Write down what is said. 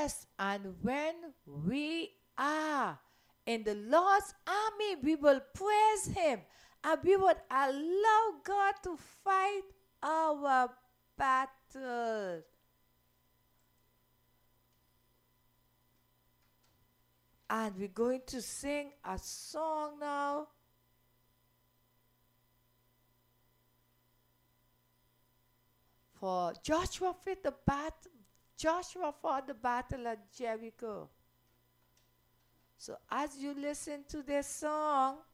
Yes, and when we are in the Lord's army, we will praise Him and we would allow God to fight our battle. And we're going to sing a song now. For Joshua fought the battle at Jericho. So as you listen to this song,